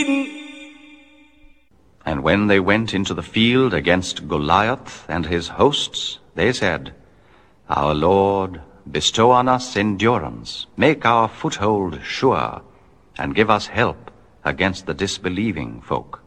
And when they went into the field against Goliath and his hosts, they said, Our Lord, bestow on us endurance, make our foothold sure, and give us help against the disbelieving folk.